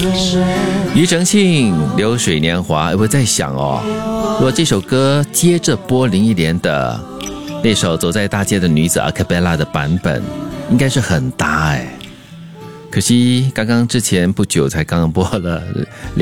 庾澄庆《流水年华》，我在想如果这首歌接着播林忆莲的那首《走在大街的女子》阿卡贝拉的版本，应该是很搭可惜刚刚之前不久才刚刚播了